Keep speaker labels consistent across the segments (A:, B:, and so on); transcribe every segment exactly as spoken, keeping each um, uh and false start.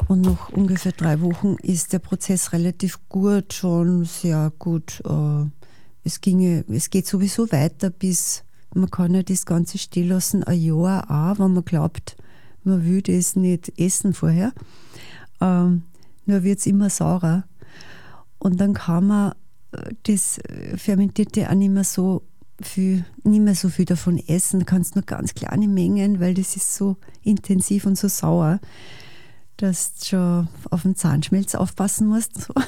A: Und nach ungefähr drei Wochen ist der Prozess relativ gut, schon sehr gut. Äh, es, ginge, es geht sowieso weiter, bis man kann ja das Ganze stehen lassen, ein Jahr auch, wenn man glaubt, man will das nicht essen vorher. Ähm, nur wird es immer saurer. Und dann kann man das Fermentierte auch nicht mehr so viel, nicht mehr so viel davon essen. Du kannst nur ganz kleine Mengen, weil das ist so intensiv und so sauer, dass du schon auf den Zahnschmelz aufpassen musst. So.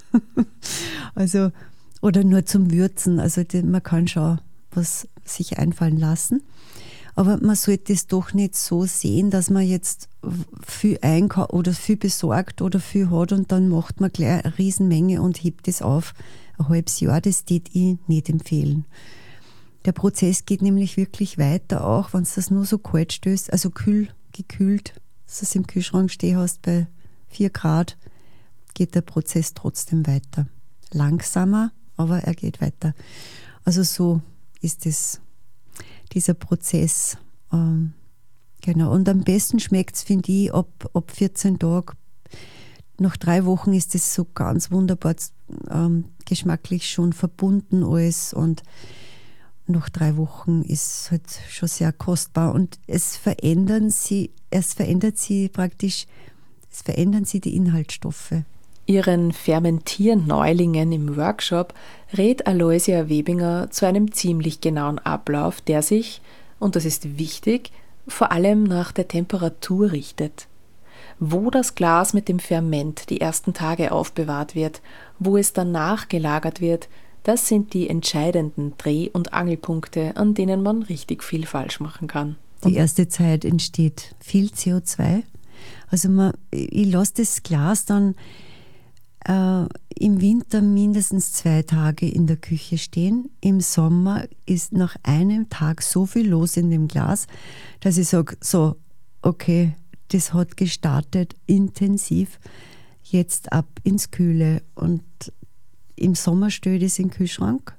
A: Also, oder nur zum Würzen. Also die, man kann schon was sich einfallen lassen. Aber man sollte es doch nicht so sehen, dass man jetzt viel einkauft oder viel besorgt oder viel hat und dann macht man gleich eine Riesenmenge und hebt es auf. Ein halbes Jahr, das würde ich nicht empfehlen. Der Prozess geht nämlich wirklich weiter, auch wenn es das nur so kalt stößt, also kühl, gekühlt, dass du es im Kühlschrank stehen hast bei vier Grad, geht der Prozess trotzdem weiter. Langsamer, aber er geht weiter. Also so ist es, dieser Prozess. Ähm, genau. Und am besten schmeckt es, finde ich, ab, ab vierzehn Tagen. Nach drei Wochen ist es so ganz wunderbar ähm, geschmacklich schon verbunden alles und nach drei Wochen ist es halt schon sehr kostbar und es verändern sie, es verändert sie praktisch, es verändern sie die Inhaltsstoffe.
B: Ihren Fermentierneulingen im Workshop rät Aloysia Webinger zu einem ziemlich genauen Ablauf, der sich, und das ist wichtig, vor allem nach der Temperatur richtet. Wo das Glas mit dem Ferment die ersten Tage aufbewahrt wird, wo es danach gelagert wird, das sind die entscheidenden Dreh- und Angelpunkte, an denen man richtig viel falsch machen kann.
A: Die erste Zeit entsteht viel C O zwei. Also man, ich lasse das Glas dann äh, im Winter mindestens zwei Tage in der Küche stehen. Im Sommer ist nach einem Tag so viel los in dem Glas, dass ich sage, so, okay, das hat gestartet intensiv, jetzt ab ins Kühle. Und im Sommer stelle ich das in den Kühlschrank,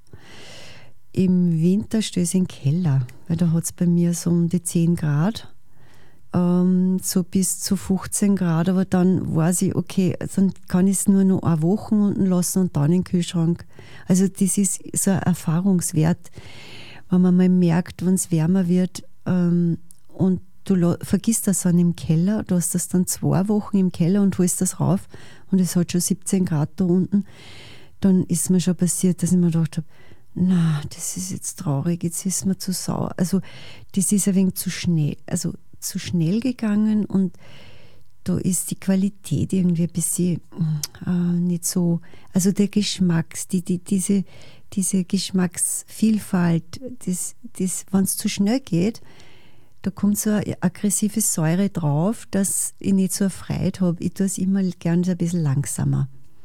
A: im Winter stelle ich es in den Keller, weil da hat es bei mir so um die zehn Grad, ähm, so bis zu fünfzehn Grad, aber dann weiß ich, okay, dann kann ich es nur noch eine Woche unten lassen und dann in den Kühlschrank. Also das ist so ein Erfahrungswert, wenn man mal merkt, wenn es wärmer wird ähm, und du vergisst das dann im Keller, du hast das dann zwei Wochen im Keller und holst das rauf und es hat schon siebzehn Grad da unten, dann ist mir schon passiert, dass ich mir gedacht habe, na, das ist jetzt traurig, jetzt ist mir zu sauer. Also das ist ein wenig zu schnell, also zu schnell gegangen und da ist die Qualität irgendwie ein bisschen äh, nicht so, also der Geschmacks, die, die, diese, diese Geschmacksvielfalt, das, das, wenn es zu schnell geht, da kommt so eine aggressive Säure drauf, dass ich nicht so eine Freude habe. Ich tue es immer gerne so ein bisschen langsamer.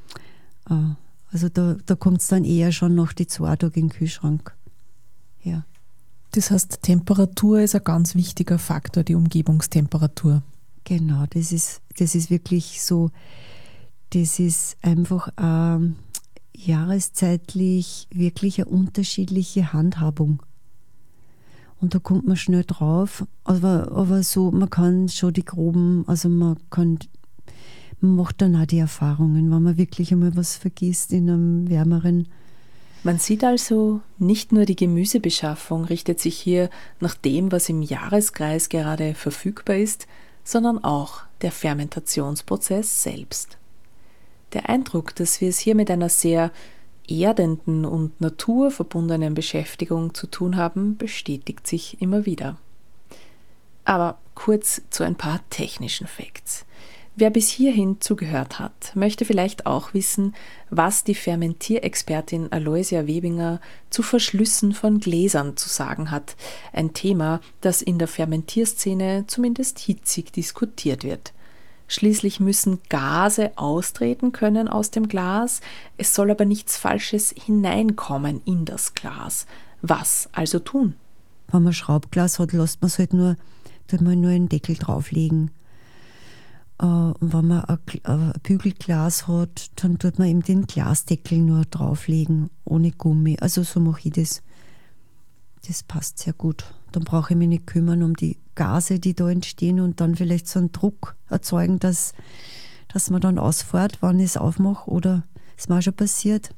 A: Also da, da kommt es dann eher schon nach die zwei Tage in den Kühlschrank. Ja.
C: Das heißt, Temperatur ist ein ganz wichtiger Faktor, die Umgebungstemperatur.
A: Genau, das ist, das ist wirklich so, das ist einfach ähm, jahreszeitlich wirklich eine unterschiedliche Handhabung. Und da kommt man schnell drauf, aber, aber so, man kann schon die groben, also man kann, man macht dann auch die Erfahrungen, wenn man wirklich einmal was vergisst in einem wärmeren.
B: Man sieht also, nicht nur die Gemüsebeschaffung richtet sich hier nach dem, was im Jahreskreis gerade verfügbar ist, sondern auch der Fermentationsprozess selbst. Der Eindruck, dass wir es hier mit einer sehr erdenden und naturverbundenen Beschäftigung zu tun haben, bestätigt sich immer wieder. Aber kurz zu ein paar technischen Facts. Wer bis hierhin zugehört hat, möchte vielleicht auch wissen, was die Fermentierexpertin Aloysia Webinger zu Verschlüssen von Gläsern zu sagen hat. Ein Thema, das in der Fermentierszene zumindest hitzig diskutiert wird. Schließlich müssen Gase austreten können aus dem Glas, es soll aber nichts Falsches hineinkommen in das Glas. Was also tun?
A: Wenn man Schraubglas hat, lässt man es halt nur, tut man nur einen Deckel drauflegen. Und wenn man ein Bügelglas hat, dann tut man eben den Glasdeckel nur drauflegen, ohne Gummi. Also so mache ich das. Das passt sehr gut. Dann brauche ich mich nicht kümmern um die Gase, die da entstehen und dann vielleicht so einen Druck erzeugen, dass, dass man dann ausfährt, wann ich es aufmache, oder ist mir auch schon passiert.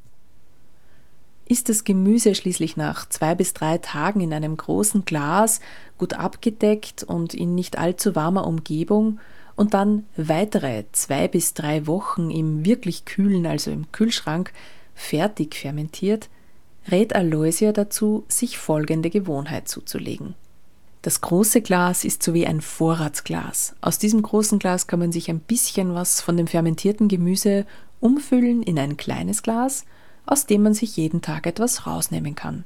B: Ist das Gemüse schließlich nach zwei bis drei Tagen in einem großen Glas gut abgedeckt und in nicht allzu warmer Umgebung und dann weitere zwei bis drei Wochen im wirklich kühlen, also im Kühlschrank, fertig fermentiert, rät Aloysia dazu, sich folgende Gewohnheit zuzulegen. Das große Glas ist so wie ein Vorratsglas. Aus diesem großen Glas kann man sich ein bisschen was von dem fermentierten Gemüse umfüllen in ein kleines Glas, aus dem man sich jeden Tag etwas rausnehmen kann.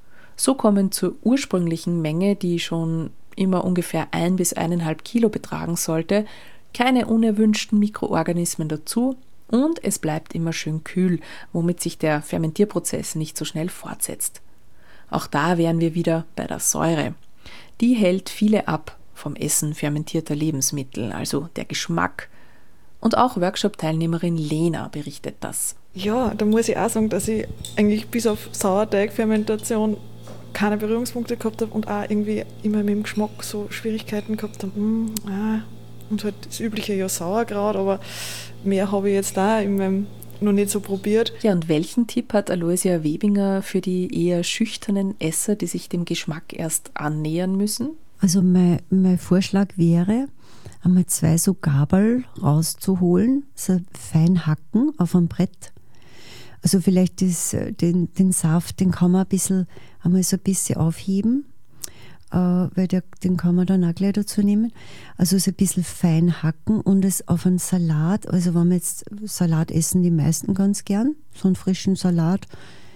B: So kommen zur ursprünglichen Menge, die schon immer ungefähr ein bis eineinhalb Kilo betragen sollte, keine unerwünschten Mikroorganismen dazu und es bleibt immer schön kühl, womit sich der Fermentierprozess nicht so schnell fortsetzt. Auch da wären wir wieder bei der Säure. Die hält viele ab vom Essen fermentierter Lebensmittel, also der Geschmack. Und auch Workshop-Teilnehmerin Lena berichtet das.
D: Ja, da muss ich auch sagen, dass ich eigentlich bis auf Sauerteigfermentation keine Berührungspunkte gehabt habe und auch irgendwie immer mit dem Geschmack so Schwierigkeiten gehabt habe. Mm, ah. Und halt das übliche, ja, Sauerkraut, aber mehr habe ich jetzt da in meinem noch nicht so probiert.
B: Ja, und welchen Tipp hat Aloysia Webinger für die eher schüchternen Esser, die sich dem Geschmack erst annähern müssen?
A: Also mein, mein Vorschlag wäre, einmal zwei so Gabel rauszuholen, so fein hacken auf einem Brett. Also vielleicht das, den, den Saft, den kann man ein bisschen, einmal so ein bisschen aufheben, äh, weil der, den kann man dann auch gleich dazu nehmen. Also so ein bisschen fein hacken und es auf einen Salat, also wenn wir jetzt Salat essen, die meisten ganz gern, so einen frischen Salat,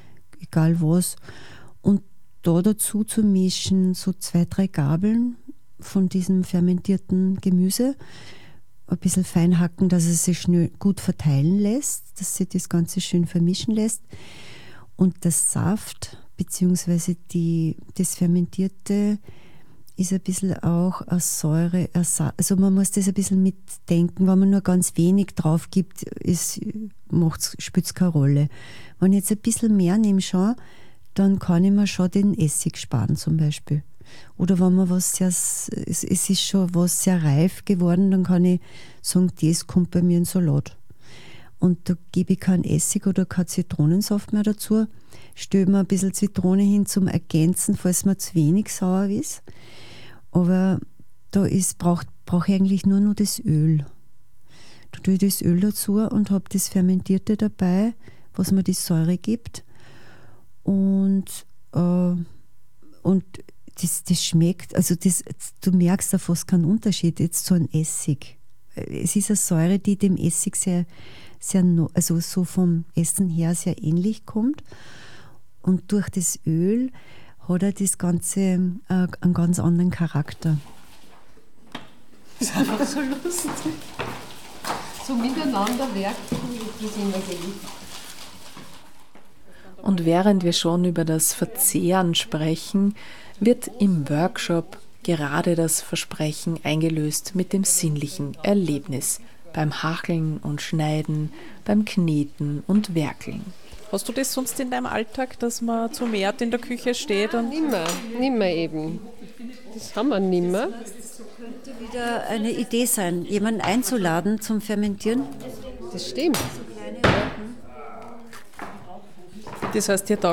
A: egal was, und da dazu zu mischen, so zwei, drei Gabeln von diesem fermentierten Gemüse, ein bisschen fein hacken, dass es sich schnell gut verteilen lässt, dass sich das Ganze schön vermischen lässt. Und der Saft bzw. die, das Fermentierte ist ein bisschen auch eine Säure. Also man muss das ein bisschen mitdenken, wenn man nur ganz wenig drauf gibt, spielt es keine Rolle. Wenn ich jetzt ein bisschen mehr nehme schon, dann kann ich mir schon den Essig sparen zum Beispiel. Oder wenn man was sehr, es, es ist schon was sehr reif geworden, dann kann ich sagen, das kommt bei mir in Salat. Und da gebe ich keinen Essig oder keinen Zitronensaft mehr dazu. Stelle mir ein bisschen Zitrone hin zum Ergänzen, falls mir zu wenig sauer ist. Aber da brauche brauch ich eigentlich nur noch das Öl. Da tue ich das Öl dazu und habe das Fermentierte dabei, was mir die Säure gibt. Und, äh, und Das, das schmeckt, also das, du merkst da fast keinen Unterschied jetzt zu einem Essig. Es ist eine Säure, die dem Essig sehr, sehr, also so vom Essen her sehr ähnlich kommt. Und durch das Öl hat er das Ganze äh, einen ganz anderen Charakter.
E: Das ist einfach so lustig. So miteinander werken, das ist immer so.
B: Und während wir schon über das Verzehren sprechen, wird im Workshop gerade das Versprechen eingelöst mit dem sinnlichen Erlebnis beim Hackeln und Schneiden, beim Kneten und Werkeln.
F: Hast du das sonst in deinem Alltag, dass man zu Mehrt in der Küche steht? Und
E: nimmer, nimmer eben. Das haben wir nimmer.
A: Das könnte wieder eine Idee sein, jemanden einzuladen zum Fermentieren.
E: Das stimmt.
F: das heißt, ihr taugt